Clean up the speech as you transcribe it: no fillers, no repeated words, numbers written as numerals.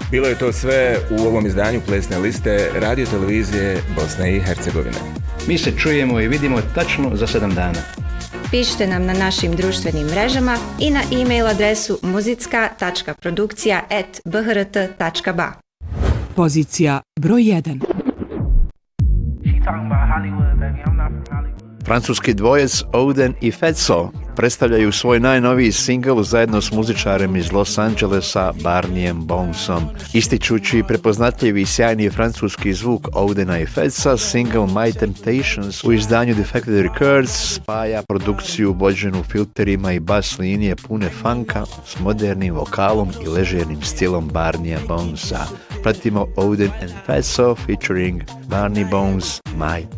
Bilo je to sve u ovom izdanju Plesne liste Radio televizije Bosne i Hercegovine. Mi se čujemo i vidimo tačno za 7 dana. Pišite nam na našim društvenim mrežama i na e-mail adresu muzicka.produkcija@bhrt.ba. Pozicija broj 1. Francuski dvojec Oden i Fetso predstavljaju svoj najnoviji singl zajedno s muzičarem iz Los Angelesa Barneyem Bonesom. Ističući prepoznatljivi i sjajni francuski zvuk Odena i Fetsa, single My Temptations u izdanju Defected Records spaja produkciju vođenu filterima i bas linije pune funka s modernim vokalom i ležernim stilom Barneya Bonesa. Pratimo Oden and Fetso featuring Barney Bones, My